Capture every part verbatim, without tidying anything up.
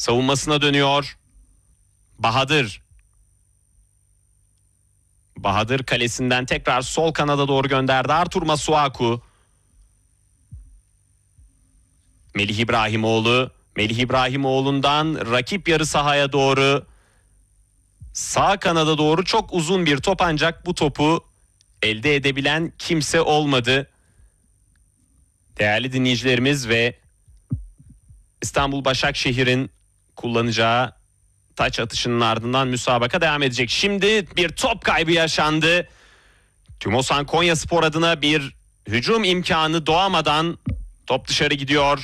savunmasına dönüyor. Bahadır. Bahadır kalesinden tekrar sol kanada doğru gönderdi. Artur Masuaku. Melih İbrahimoğlu. Melih İbrahimoğlu'ndan rakip yarı sahaya doğru, sağ kanada doğru çok uzun bir top, ancak bu topu elde edebilen kimse olmadı. Değerli dinleyicilerimiz, ve İstanbul Başakşehir'in kullanacağı taç atışının ardından müsabaka devam edecek. Şimdi bir top kaybı yaşandı. Tümosan Konyaspor adına bir hücum imkanı doğamadan top dışarı gidiyor.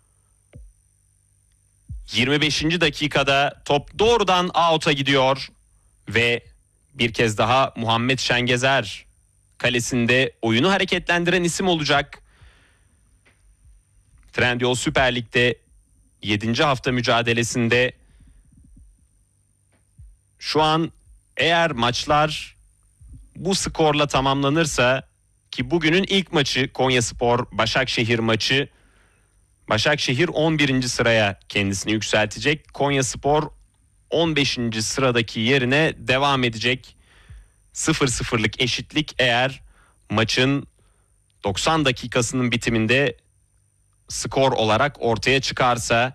yirmi beşinci dakikada top doğrudan out'a gidiyor ve bir kez daha Muhammed Şengezer kalesinde oyunu hareketlendiren isim olacak. Trendyol Süper Lig'de yedinci hafta mücadelesinde şu an, eğer maçlar bu skorla tamamlanırsa, ki bugünün ilk maçı Konyaspor Başakşehir maçı, Başakşehir on birinci sıraya kendisini yükseltecek. Konyaspor on beşinci sıradaki yerine devam edecek. sıfır sıfırlık eşitlik eğer maçın doksan dakikasının bitiminde skor olarak ortaya çıkarsa.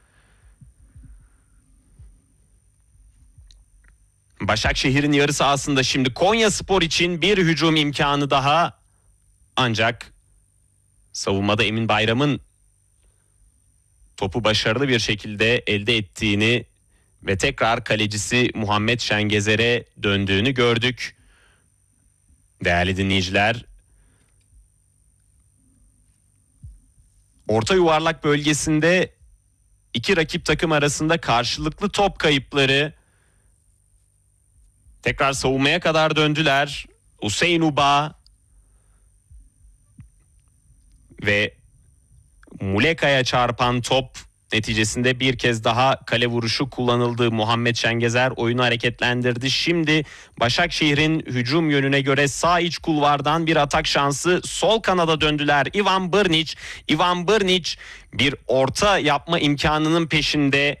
Başakşehir'in yarı sahasında şimdi Konyaspor için bir hücum imkanı daha, ancak savunmada Emin Bayram'ın topu başarılı bir şekilde elde ettiğini ve tekrar kalecisi Muhammed Şengezer'e döndüğünü gördük. Değerli dinleyiciler, orta yuvarlak bölgesinde iki rakip takım arasında karşılıklı top kayıpları, tekrar savunmaya kadar döndüler. Hüseyin Uba ve Muleka'ya çarpan top neticesinde bir kez daha kale vuruşu kullanıldı. Muhammed Şengezer oyunu hareketlendirdi. Şimdi Başakşehir'in hücum yönüne göre sağ iç kulvardan bir atak şansı. Sol kanada döndüler. Ivan Brnić. Ivan Brnić bir orta yapma imkanının peşinde.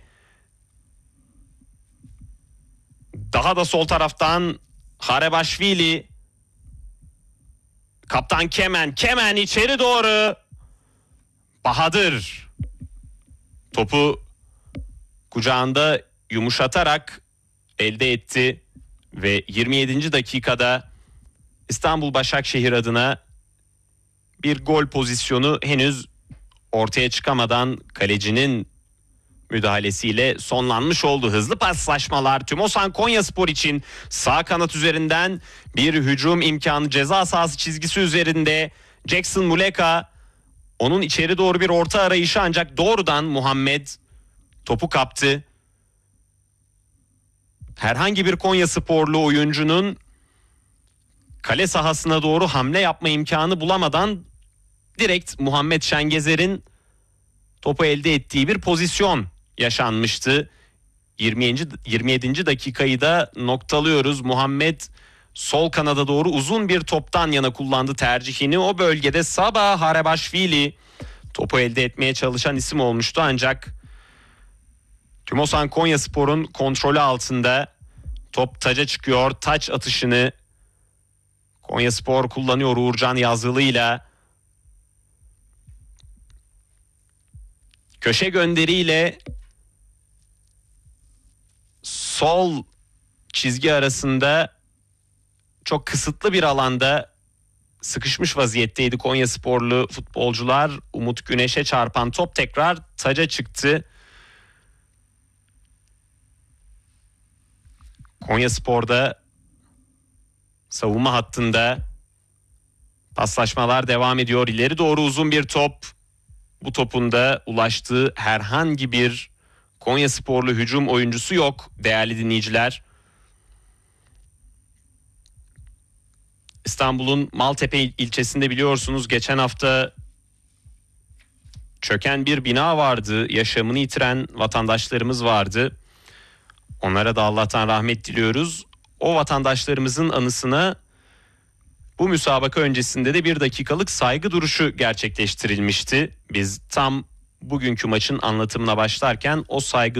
Daha da sol taraftan Harebaşvili. Kaptan Kemen. Kemen içeri doğru. Bahadır topu kucağında yumuşatarak elde etti ve yirmi yedinci dakikada İstanbul Başakşehir adına bir gol pozisyonu henüz ortaya çıkamadan kalecinin müdahalesiyle sonlanmış oldu. Hızlı paslaşmalar Tümosan Konyaspor için sağ kanat üzerinden bir hücum imkanı, ceza sahası çizgisi üzerinde Jackson Muleka. Onun içeri doğru bir orta arayışı, ancak doğrudan Muhammed topu kaptı. Herhangi bir Konyasporlu oyuncunun kale sahasına doğru hamle yapma imkanı bulamadan direkt Muhammed Şengezer'in topu elde ettiği bir pozisyon yaşanmıştı. yirmi yedinci dakikayı da noktalıyoruz. Muhammed sol kanada doğru uzun bir toptan yana kullandı tercihini. O bölgede Sabah Harebaşvili topu elde etmeye çalışan isim olmuştu, ancak Tümosan Konyaspor'un kontrolü altında. Top taca çıkıyor. Taç atışını Konyaspor kullanıyor Uğurcan Yazılı'yla. Köşe gönderiyle sol çizgi arasında çok kısıtlı bir alanda sıkışmış vaziyetteydi Konyasporlu futbolcular. Umut Güneş'e çarpan top tekrar taca çıktı. Konyaspor'da savunma hattında paslaşmalar devam ediyor. İleri doğru uzun bir top. Bu topun da ulaştığı herhangi bir Konyasporlu hücum oyuncusu yok değerli dinleyiciler. İstanbul'un Maltepe ilçesinde biliyorsunuz geçen hafta çöken bir bina vardı. Yaşamını yitiren vatandaşlarımız vardı. Onlara da Allah'tan rahmet diliyoruz. O vatandaşlarımızın anısına bu müsabaka öncesinde de bir dakikalık saygı duruşu gerçekleştirilmişti. Biz tam bugünkü maçın anlatımına başlarken o saygı